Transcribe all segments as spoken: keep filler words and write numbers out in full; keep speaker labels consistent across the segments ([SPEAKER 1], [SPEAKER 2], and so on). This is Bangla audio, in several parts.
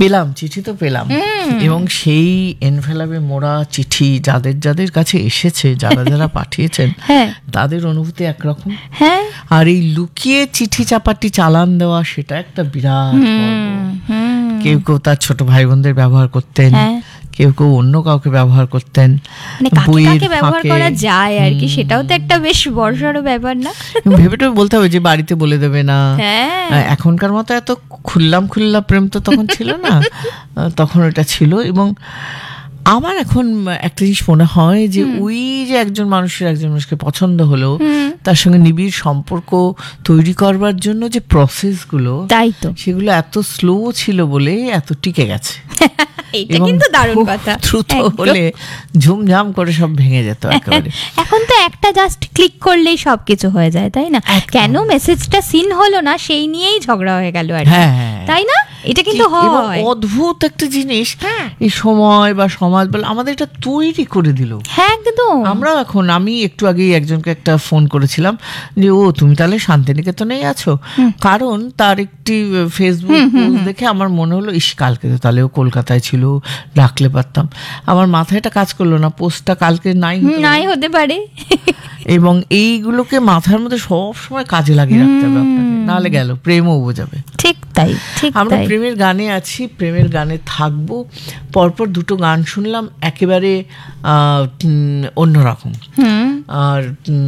[SPEAKER 1] পেলাম, চিঠি তো পেলাম, এবং সেই এনভেলপে মোড়া চিঠি যাদের যাদের কাছে এসেছে, যারা যারা পাঠিয়েছেন, তাদের অনুভূতি একরকম। আর এই লুকিয়ে চিঠি চাপাটি চালান দেওয়া, সেটা একটা বিরাট পর্ব। কেউ কেউ তার ছোট ভাই বোনদের ব্যবহার করতেন, কেউ কেউ অন্য কাউকে ব্যবহার করতেন,
[SPEAKER 2] বইয়ের ব্যবহার করা যায় আর কি, সেটাও তো একটা বেশ বড়সড় ব্যাপার না?
[SPEAKER 1] ভেবে বলতে হবে যে বাড়িতে বলে দেবে না। এখনকার মতো এত খুললাম খুল্লা প্রেম তো তখন ছিল না, তখন এটা ছিল। এবং আমার এখন একটা জিনিস মনে হয় যে ওই যে একজন মানুষের একজন মানুষকে পছন্দ হলো, তার সঙ্গে নিবিড় সম্পর্ক তৈরি করবার জন্য যে প্রসেসগুলো, তাই তো সেগুলো এত স্লো ছিল বলে এত টিকে গেছে।
[SPEAKER 2] এটা কিন্তু দারুণ কথা।
[SPEAKER 1] দ্রুত হলে ঝুমঝাম করে সব ভেঙে যেত একেবারে।
[SPEAKER 2] এখন তো একটা জাস্ট ক্লিক করলেই সবকিছু হয়ে যায়, তাই না? কেন মেসেজটা সিন হলো না সেই নিয়েই ঝগড়া হয়ে গেল আর, তাই না? এটা কিন্তু হয়।
[SPEAKER 1] অদ্ভুত একটা জিনিস এই সময় বা সমাজ বলে আমাদের এটা তৈরি করে দিল।
[SPEAKER 2] হ্যাঁ একদম।
[SPEAKER 1] আমরা এখন, আমি একটু আগেই একজনকে একটা ফোন করেছিলাম যে ও তুমি তাহলে শান্তিনিকেতনেই আছো, কারণ তার একটি ফেসবুক পোস্ট দেখে আমার মনে হলো ইস কালকে তো তাহলে ও কলকাতায় ছিল, ডাকলে পারতাম। আমার মাথায় এটা কাজ করলো না, পোস্টটা কালকে নাই
[SPEAKER 2] নাই হতে পারে।
[SPEAKER 1] এবং এইগুলোকে মাথার মধ্যে সব সময় কাজে লাগিয়ে রাখতে হবে আপনাকে, নাহলে গেল প্রেমও বোঝাবে।
[SPEAKER 2] ঠিক তাই, ঠিক।
[SPEAKER 1] আমরা প্রেমের গানে আছি, প্রেমের গানে থাকবো। পরপর দুটো গান শুনলাম একেবারে অন্যরকম, আর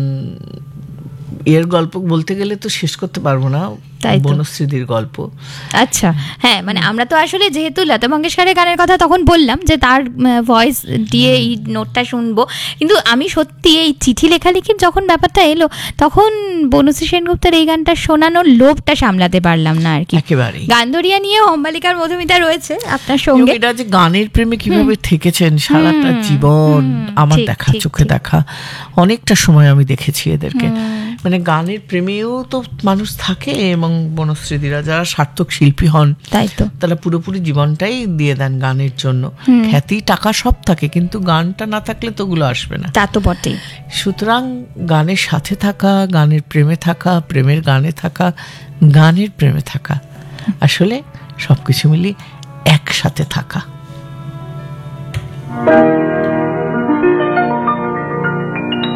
[SPEAKER 1] এর গল্প বলতে গেলে তো শেষ করতে পারবো না, বনশ্রীদির গল্প।
[SPEAKER 2] আচ্ছা, হ্যাঁ, মানে আমরা তো আসলে যেহেতু লতা মঙ্গেশকরের গানের কথা তখন বললাম যে তার ভয়েস দিয়ে এই নোটটা শুনবো, কিন্তু আমি সত্যি এই চিঠি লেখালেখির যখন ব্যাপারটা এলো তখন বনশ্রী সেনগুপ্তের এই গানটা শোনানোর লোভটা সামলাতে পারলাম না আর কি।
[SPEAKER 1] একেবারে
[SPEAKER 2] গানদরিয়া নিয়ে অম্বালিকার মধুমিতা রয়েছে আপনার সঙ্গে।
[SPEAKER 1] এটা যে গানের প্রেমে কিভাবে থেকেছেন সারাটা জীবন, আমার দেখা, চোখে দেখা অনেকটা সময় আমি দেখেছি এদেরকে। মানে গানের প্রেমেও তো মানুষ থাকে, এবং বনশ্রীদিরা যারা সার্থক শিল্পী হন, তাই তো তারা পুরোপুরি জীবনটাই দিয়ে দেন গানের জন্য। খ্যাতি টাকা সব থাকে, কিন্তু গানটা না থাকলে তো ওগুলো আসবে না।
[SPEAKER 2] তা তো বটেই।
[SPEAKER 1] সুতরাং গানের সাথে থাকা, গানের প্রেমে থাকা, প্রেমের গানে থাকা, গানের প্রেমে থাকা, আসলে সবকিছু মিলিয়ে একসাথে থাকা।